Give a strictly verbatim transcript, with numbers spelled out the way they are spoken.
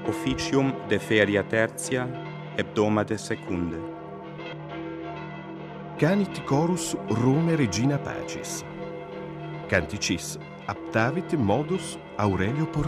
officium de feria tertia, hebdomade secunde. Canit chorus Rome Regina Pacis. Canticis aptavit modus Aurelio Porcius.